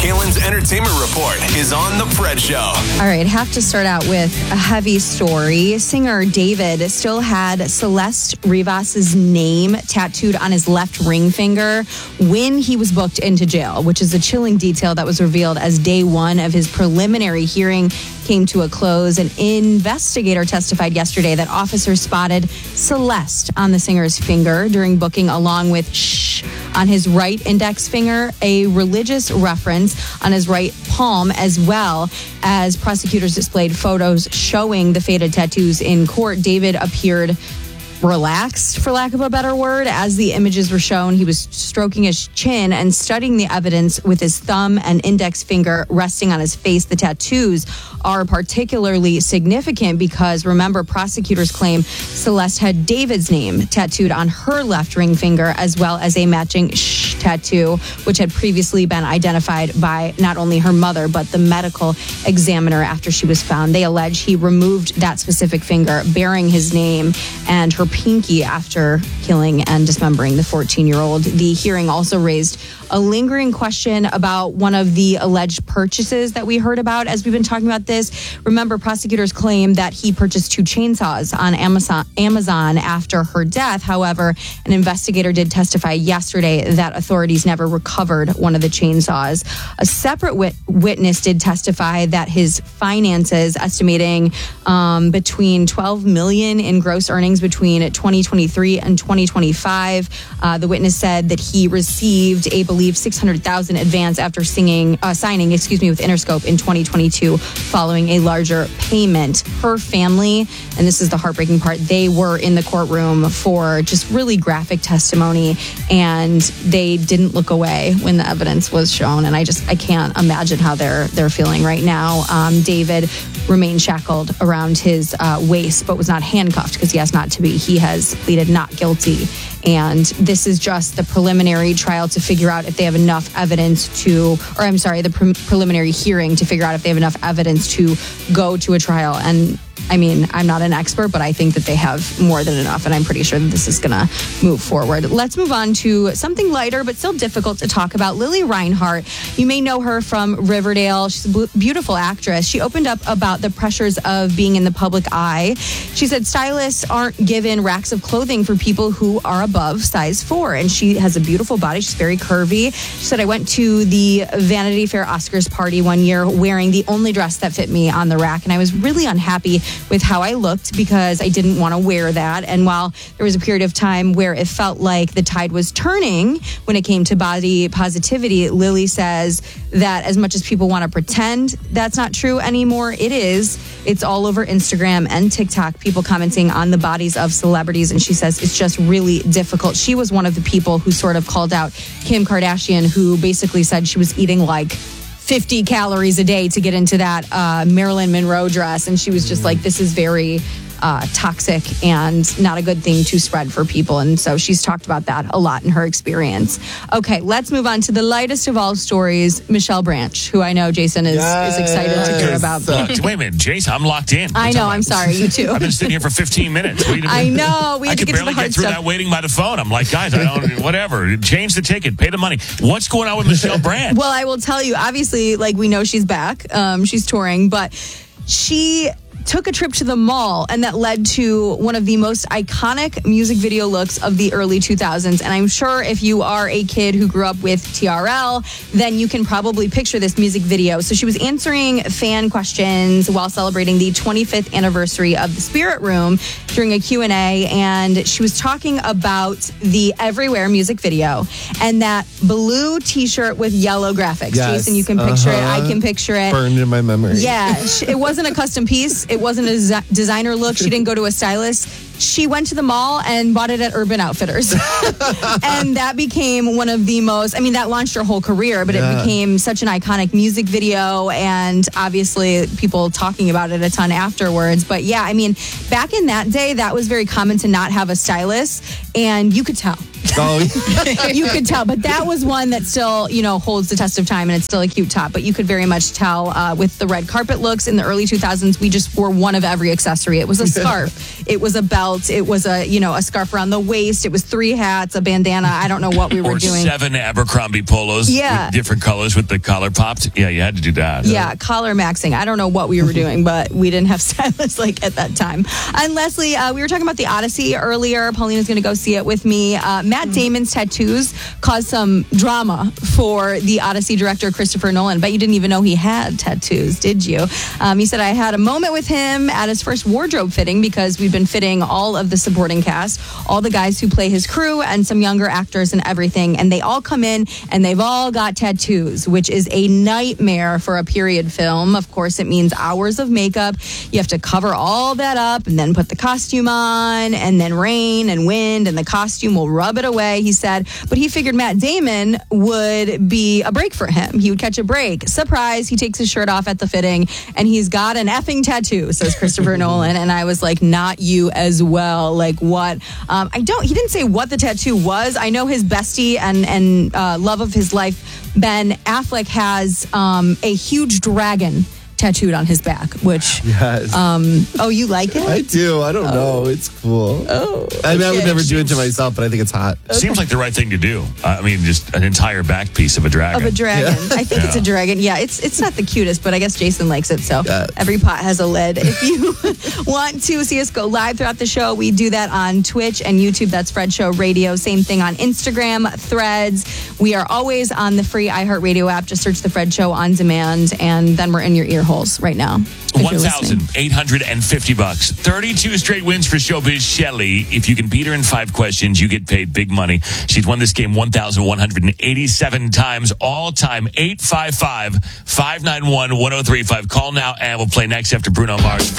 Kalen's Entertainment Report is on The Fred Show. All right, have to start out with a heavy story. Singer David still had Celeste Rivas's name tattooed on his left ring finger when he was booked into jail, which is a chilling detail that was revealed as day one of his preliminary hearing came to a close. An investigator testified yesterday that officers spotted Celeste on the singer's finger during booking, along with shh on his right index finger, a religious reference on his right palm, as well as prosecutors displayed photos showing the faded tattoos in court. David appeared relaxed, for lack of a better word. As the images were shown, he was stroking his chin and studying the evidence with his thumb and index finger resting on his face. The tattoos are particularly significant because, remember, prosecutors claim Celeste had David's name tattooed on her left ring finger, as well as a matching shh tattoo, which had previously been identified by not only her mother, but the medical examiner after she was found. They allege he removed that specific finger bearing his name and her pinky after killing and dismembering the 14-year-old. The hearing also raised a lingering question about one of the alleged purchases that we heard about as we've been talking about this. Remember, prosecutors claim that he purchased 2 chainsaws on Amazon after her death. However, an investigator did testify yesterday that authorities never recovered one of the chainsaws. A separate witness did testify that his finances, estimating between $12 million in gross earnings between 2023 and 2025. The witness said that he received a believe $600,000 advance after signing with Interscope in 2022 following a larger payment. Her family, and this is the heartbreaking part, they were in the courtroom for just really graphic testimony, and they didn't look away when the evidence was shown. And I can't imagine how they're feeling right now. David remained shackled around his waist, but was not handcuffed because he has not to be. He has pleaded not guilty. And this is just the preliminary trial to figure out if they have enough evidence the preliminary hearing to figure out if they have enough evidence to go to a trial. And I mean, I'm not an expert, but I think that they have more than enough, and I'm pretty sure that this is going to move forward. Let's move on to something lighter, but still difficult to talk about. Lily Reinhart, you may know her from Riverdale. She's a beautiful actress. She opened up about the pressures of being in the public eye. She said stylists aren't given racks of clothing for people who are above size 4, and she has a beautiful body. She's very curvy. She said, I went to the Vanity Fair Oscars party one year wearing the only dress that fit me on the rack, and I was really unhappy with how I looked because I didn't want to wear that. And while there was a period of time where it felt like the tide was turning when it came to body positivity, Lily says that as much as people want to pretend that's not true anymore, it is. It's all over Instagram and TikTok, people commenting on the bodies of celebrities. And she says it's just really difficult. She was one of the people who sort of called out Kim Kardashian, who basically said she was eating like 50 calories a day to get into that Marilyn Monroe dress. And she was just like, this is very toxic and not a good thing to spread for people. And so she's talked about that a lot in her experience. Okay, let's move on to the lightest of all stories, Michelle Branch, who I know Jason is excited to hear about. Wait a minute, Jason, I'm locked in. I know, I'm sorry, you too. I've been sitting here for 15 minutes. I know. I could barely get through that waiting by the phone. I'm like, guys, whatever. Change the ticket, pay the money. What's going on with Michelle Branch? Well, I will tell you, obviously, like, we know she's back. She's touring, but she took a trip to the mall, and that led to one of the most iconic music video looks of the early 2000s. And I'm sure if you are a kid who grew up with TRL, then you can probably picture this music video. So she was answering fan questions while celebrating the 25th anniversary of the Spirit Room during a Q&A, and she was talking about the Everywhere music video and that blue t-shirt with yellow graphics. Yes. Jason, you can picture it. I can picture it. Burned in my memory. Yeah, it wasn't a custom piece. It wasn't a designer look. She didn't go to a stylist. She went to the mall and bought it at Urban Outfitters. And that became one of the most, I mean, that launched her whole career, but it became such an iconic music video, and obviously people talking about it a ton afterwards. But yeah, I mean, back in that day, that was very common to not have a stylist, and you could tell. You could tell, but that was one that still, holds the test of time, and it's still a cute top. But you could very much tell with the red carpet looks in the early 2000s, we just wore one of every accessory. It was a scarf. It was a belt. It was a scarf around the waist. It was 3 hats, a bandana. I don't know what we were doing. 7 Abercrombie polos. Yeah. With different colors with the collar popped. Yeah, you had to do that. Yeah, collar maxing. I don't know what we were doing, but we didn't have stylists at that time. And Leslie, we were talking about the Odyssey earlier. Paulina's going to go see it with me. Matt Damon's tattoos caused some drama for the Odyssey director, Christopher Nolan. Bet you didn't even know he had tattoos, did you? He said, I had a moment with him at his first wardrobe fitting because we've been fitting all of the supporting cast, all the guys who play his crew and some younger actors and everything. And they all come in and they've all got tattoos, which is a nightmare for a period film. Of course, it means hours of makeup. You have to cover all that up and then put the costume on, and then rain and wind and the costume will rub it away, he said. But he figured Matt Damon would be a break for him. He would catch a break. Surprise, he takes his shirt off at the fitting and he's got an effing tattoo, says Christopher Nolan. And I was like, not you as well. Like what? He didn't say what the tattoo was. I know his bestie and love of his life, Ben Affleck, has a huge dragon tattooed on his back, which yes. You like it? I do. I don't know. It's cool. I would never do it to myself, but I think it's hot. Seems like the right thing to do. I mean, just an entire back piece of a dragon. Of a dragon. Yeah. I think it's a dragon. Yeah, it's not the cutest, but I guess Jason likes it. So every pot has a lid. If you want to see us go live throughout the show, we do that on Twitch and YouTube. That's Fred Show Radio. Same thing on Instagram, Threads. We are always on the free iHeartRadio app. Just search the Fred Show on demand, and then we're in your ear holes right now. $1,850. 32 straight wins for Showbiz Shelley. If you can beat her in 5 questions, you get paid big money. She's won this game 1,187 times all time. 855-591-1035. Call now and we'll play next after Bruno Mars.